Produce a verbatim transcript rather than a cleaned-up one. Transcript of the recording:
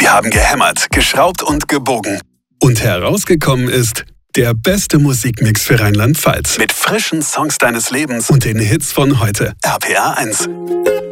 Die haben gehämmert, geschraubt und gebogen. Und herausgekommen ist der beste Musikmix für Rheinland-Pfalz. Mit frischen Songs deines Lebens und den Hits von heute. R P R eins.